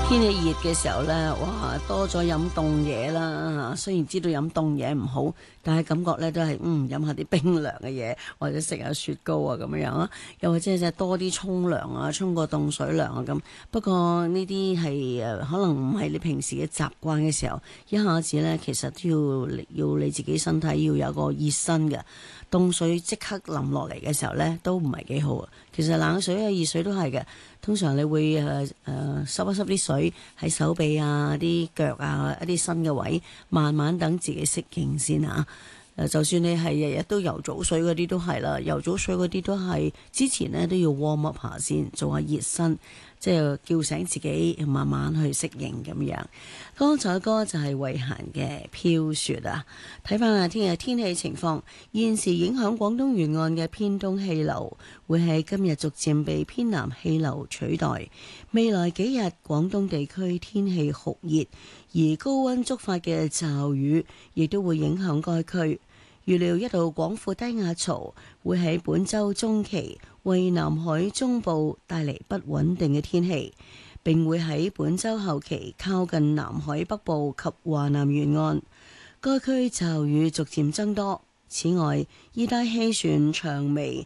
天氣熱嘅時候呢，哇，多咗飲凍嘢啦。雖然知道飲凍嘢唔好，但係感覺呢都係飲下啲冰涼嘅嘢，或者食下雪糕啊咁樣啊。又或者係多啲沖涼啊，沖個凍水涼啊咁。不過呢啲係可能唔係你平時嘅習慣嘅時候，一下子呢其實都要你自己身體要有個熱身嘅。凍水即刻淋落嚟嘅時候呢，都唔係幾好啊。其實冷水啊、熱水都係嘅。通常你會濕一濕啲水喺手臂啊、啲腳啊、一啲身嘅位，慢慢等自己適應先啊。就算你係日日都游早水嗰啲都係啦，游早水嗰啲都係之前呢都要 warm up 下先，做下熱身，即係叫醒自己，慢慢去適應咁樣。剛才嘅歌就係慧嫻嘅飄雪啊。睇翻下天氣情況，現時影響廣東沿岸嘅偏東氣流會喺今日逐漸被偏南氣流取代。未來幾日廣東地區天氣酷熱，而高溫觸發嘅驟雨亦都會影響該區。預料一道廣闊低壓槽會喺本週中期為南海中部帶嚟不穩定嘅天氣，並會喺本週後期靠近南海北部及華南沿岸，該區驟雨逐漸增多。此外，熱帶氣旋薔薇